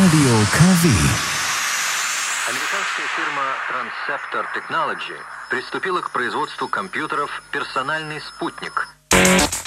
Радио КW. Американская фирма Transceptor Technology приступила к производству компьютеров «Персональный спутник».